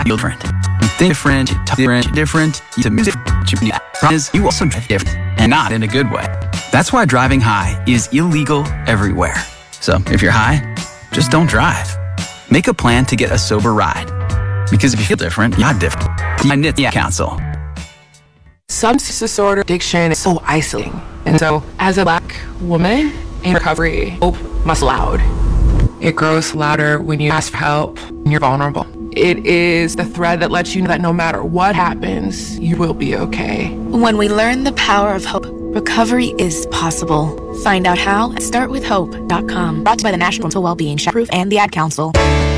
feel different. You think different, you talk different, you music different. Problem is, you also drive different, and not in a good way. That's why driving high is illegal everywhere. So if you're high, just don't drive. Make a plan to get a sober ride. Because if you feel different, you're different. The Council. Substance disorder addiction is so isolating. And so, as a Black woman in recovery, hope must be loud. It grows louder when you ask for help and you're vulnerable. It is the thread that lets you know that no matter what happens, you will be okay. When we learn the power of hope, recovery is possible. Find out how at startwithhope.com. Brought to you by the National Mental Wellbeing Proof and the Ad Council.